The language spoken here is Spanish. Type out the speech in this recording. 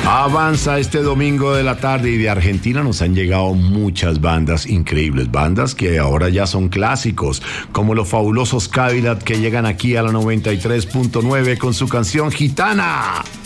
Avanza este domingo de la tarde y de Argentina nos han llegado muchas bandas increíbles, bandas que ahora ya son clásicos, como los fabulosos Cadillac que llegan aquí a la 93.9 con su canción Gitana.